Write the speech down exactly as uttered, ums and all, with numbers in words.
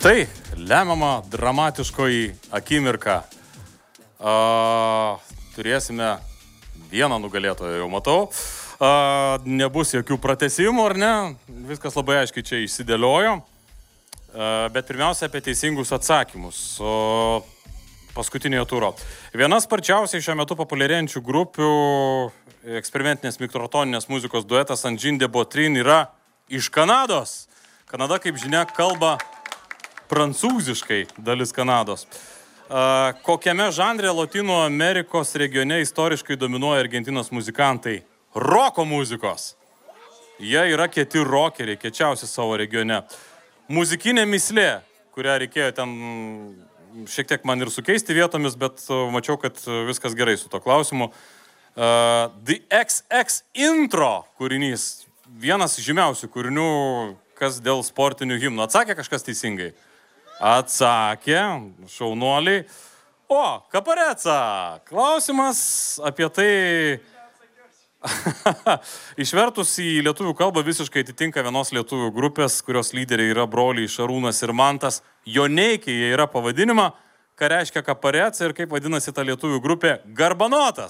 Štai, lemiama dramatiškoji akimirka. A, turėsime vieną nugalėtoją, jau matau. A, nebus jokių pratesimų, ar ne? Viskas labai aiškiai čia išsidėliojo. A, bet pirmiausia apie teisingus atsakymus. O, paskutiniojo turo. Viena sparčiausiai šiuo metu populiarėjančių grupių eksperimentinės mikrotoninės muzikos duetas Anjin de Botrin yra iš Kanados. Kanada, kaip žinia, kalba prancūziškai, dalis Kanados. Uh, kokiame žanre Lotynų Amerikos regione istoriškai dominuoja Argentinos muzikantai? Roko muzikos. Jie yra kieti rokeriai, kiečiausi savo regione. Muzikinė mislė, kurią reikėjo ten šiek tiek man ir sukeisti vietomis, bet mačiau, kad viskas gerai su to klausimu. Uh, The X X Intro kūrinys. Vienas žymiausių kūrinių, kas dėl sportinių himnų. Atsakė kažkas teisingai? Atsakė, šaunuoliai. O, Kapareca. Klausimas apie tai, išvertus į lietuvių kalbą visiškai atitinka vienos lietuvių grupės, kurios lyderiai yra broliai Šarūnas ir Mantas. Joneikiai jie yra pavadinima, ką reiškia Kapareca ir kaip vadinasi ta lietuvių grupė Garbanotas.